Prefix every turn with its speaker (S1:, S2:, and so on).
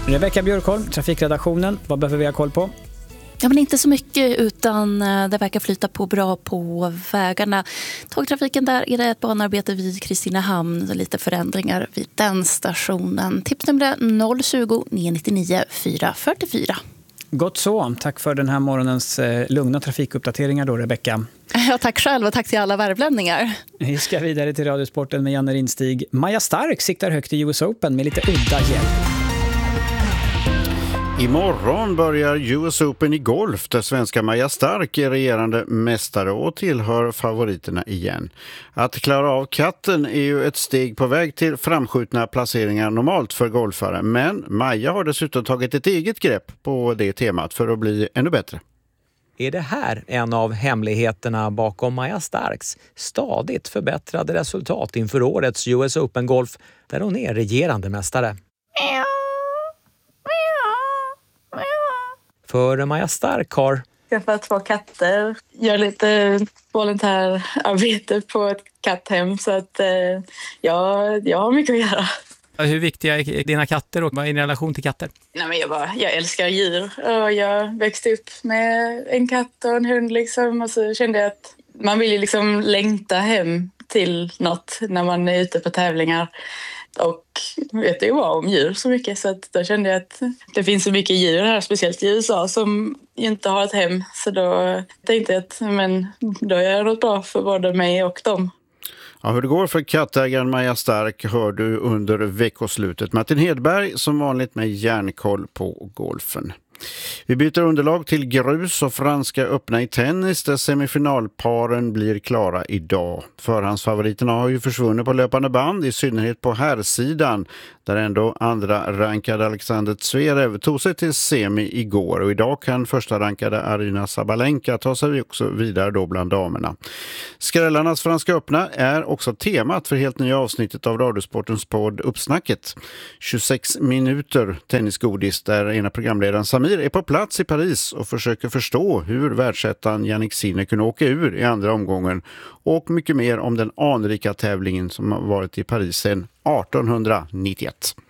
S1: Rebecka Björkholm, trafikredaktionen. Vad behöver vi ha koll på?
S2: Ja, men inte så mycket, utan det verkar flyta på bra på vägarna. Tågtrafiken där är det ett banarbete vid Kristinehamn och lite förändringar vid den stationen. Tipsnummer 020 999 444.
S1: Gott så. Tack för den här morgonens lugna trafikuppdateringar då, Rebecka.
S2: Ja, tack själv och tack till alla värvlänningar.
S1: Vi ska vidare till Radiosporten med Janne Rinstig. Maja Stark siktar högt i US Open med lite udda hjälp.
S3: Imorgon börjar US Open i golf där svenska Maja Stark är regerande mästare och tillhör favoriterna igen. Att klara av katten är ju ett steg på väg till framskjutna placeringar normalt för golfare. Men Maja har dessutom tagit ett eget grepp på det temat för att bli ännu bättre.
S4: Är det här en av hemligheterna bakom Maja Starks stadigt förbättrade resultat inför årets US Open Golf där hon är regerande mästare? För Maja Stark har
S5: skaffat 2 katter. Gör lite volontärarbete på ett katthem så att jag har mycket att göra.
S1: Hur viktiga är dina katter och vad är din relation till katter?
S5: Nej, men jag älskar djur och jag växte upp med en katt och en hund liksom, och så kände jag att man vill ju liksom längta hem till något när man är ute på tävlingar. Och vet ju om djur så mycket så att då kände jag att det finns så mycket djur här, speciellt i USA, som inte har ett hem. Så då tänkte jag att då gör jag något bra för både mig och dem.
S3: Ja, hur det går för kattägaren Maja Stark hör du under veckoslutet. Martin Hedberg som vanligt med järnkoll på golfen. Vi byter underlag till grus och franska öppna i tennis där semifinalparen blir klara idag. Förhandsfavoriterna har ju försvunnit på löpande band, i synnerhet på herrsidan där ändå andra rankade Alexander Zverev tog sig till semi igår, och idag kan första rankade Aryna Sabalenka ta sig också vidare då bland damerna. Skrällarnas franska öppna är också temat för helt nya avsnittet av Radiosportens podd Uppsnacket. 26 minuter tennisgodis där ena programledaren Samir är på plats i Paris och försöker förstå hur världsettan Jannik Sinner kunde åka ur i andra omgången, och mycket mer om den anrika tävlingen som har varit i Paris sedan 1891.